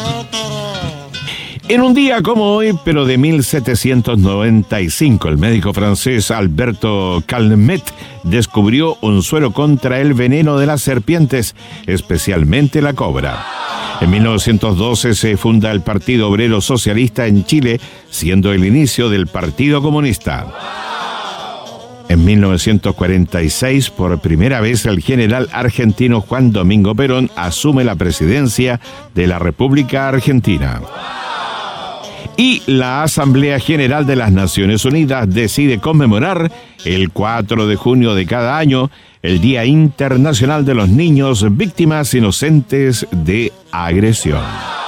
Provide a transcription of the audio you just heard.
En un día como hoy, pero de 1795, el médico francés Alberto Calmet descubrió un suero contra el veneno de las serpientes, especialmente la cobra. En 1912 se funda el Partido Obrero Socialista en Chile, siendo el inicio del Partido Comunista. En 1946, por primera vez, el general argentino Juan Domingo Perón asume la presidencia de la República Argentina. Y la Asamblea General de las Naciones Unidas decide conmemorar el 4 de junio de cada año el Día Internacional de los Niños Víctimas Inocentes de Agresión.